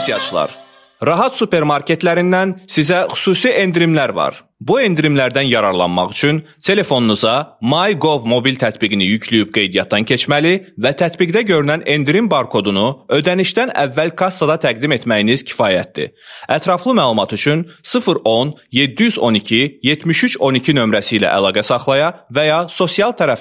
Pensiyaçılar, Rahat supermarketlərindən sizə xüsusi endirimlər var. Bu endirimlərdən yararlanmaq üçün telefonunuza MyGov mobil tətbiqini yükləyib qeydiyyatdan keçməli və tətbiqdə görünən endirim barkodunu ödənişdən əvvəl kassada təqdim etməyiniz kifayətdir. Ətraflı məlumat üçün 010 712 73 12 nömrəsi ilə əlaqə saxlaya və ya sosial tərəfdən